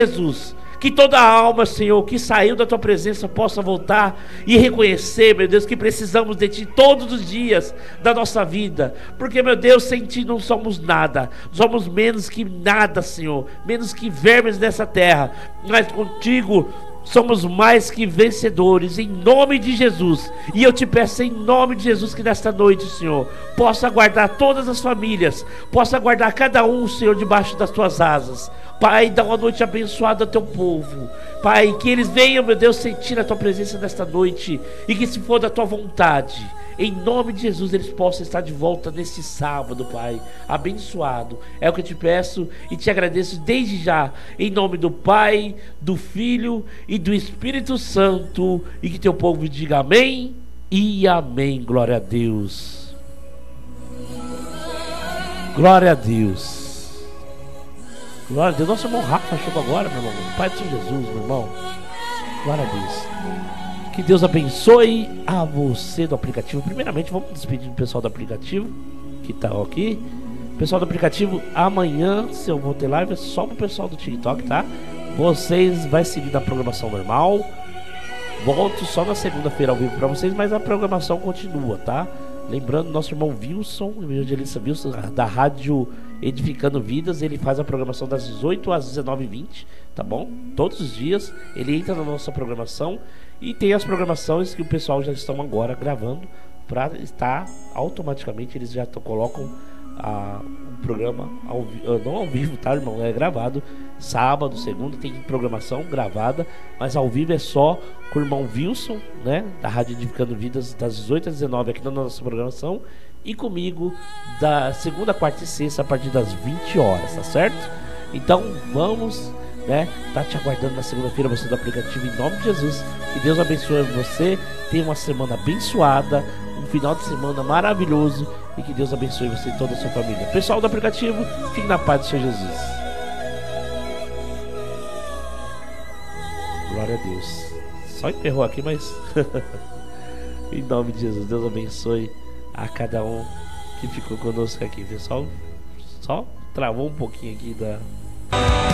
Jesus, que toda alma, Senhor, que saiu da Tua presença possa voltar e reconhecer, meu Deus, que precisamos de Ti todos os dias da nossa vida, porque, meu Deus, sem Ti não somos nada, somos menos que nada, Senhor, menos que vermes nessa terra, mas contigo somos mais que vencedores, em nome de Jesus. E eu te peço em nome de Jesus que nesta noite, Senhor, possa guardar todas as famílias, possa guardar cada um, Senhor, debaixo das tuas asas. Pai, dá uma noite abençoada ao teu povo. Pai, que eles venham, meu Deus, sentir a tua presença nesta noite, e que, se for da tua vontade, em nome de Jesus, eles possam estar de volta neste sábado, Pai, abençoado. É o que eu te peço e te agradeço desde já, em nome do Pai, do Filho e do Espírito Santo. E que teu povo diga amém e amém. Glória a Deus. Glória a Deus. Glória a Deus. Nosso irmão Rafa chegou agora, meu irmão. Pai de Jesus, meu irmão. Glória a Deus. Que Deus abençoe a você do aplicativo. Primeiramente, vamos despedir do pessoal do aplicativo que tá aqui. Pessoal do aplicativo, amanhã, se eu vou ter live, é só pro pessoal do TikTok, tá? Vocês vai seguir na programação normal. Volto só na segunda-feira ao vivo pra vocês, mas a programação continua, tá? Lembrando, nosso irmão Wilson, evangelista Wilson, da rádio Edificando Vidas, ele faz a programação das 18 às 19h20, tá bom? Todos os dias ele entra na nossa programação. E tem as programações que o pessoal já estão agora gravando para estar automaticamente, eles já colocam o programa não ao vivo, tá, irmão? É gravado sábado, segunda, tem programação gravada, mas ao vivo é só com o irmão Wilson, né, da Rádio Edificando Vidas, das 18 às 19 aqui na nossa programação, e comigo da segunda, quarta e sexta a partir das 20 horas, tá certo? Então vamos, né, tá te aguardando na segunda-feira, você do aplicativo, em nome de Jesus. Que Deus abençoe você, tenha uma semana abençoada, um final de semana maravilhoso, e que Deus abençoe você e toda a sua família. Pessoal do aplicativo, fique na paz do Senhor Jesus. Glória a Deus. Só enterrou aqui, mas em nome de Jesus, Deus abençoe a cada um que ficou conosco aqui, pessoal. Só travou um pouquinho aqui da